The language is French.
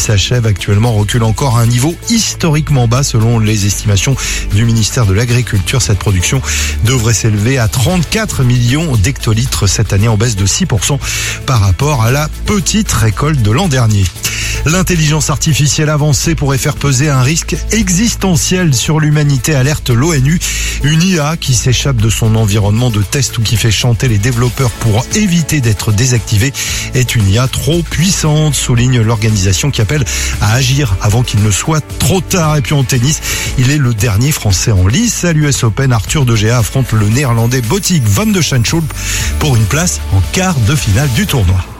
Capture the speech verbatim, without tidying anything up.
s'achève actuellement recule encore à un niveau historiquement bas selon les estimations du ministère de l'Agriculture. Cette production devrait s'élever à trente-quatre millions d'hectolitres cette année, en baisse de six pour cent par rapport à la petite récolte de l'an dernier. L'intelligence artificielle avancée pourrait faire peser un risque existentiel sur l'humanité, alerte l'ONU. Une I A qui s'échappe de son environnement de test ou qui fait chanter les développeurs pour éviter d'être désactivée est une I A trop puissante, souligne l'organisation qui appelle à agir avant qu'il ne soit trop tard. Et puis en tennis, il est le dernier Français en lice à l'U S Open. Arthur De Gea affronte le Néerlandais Botic van de Schanschoop pour une place en quart de finale du tournoi.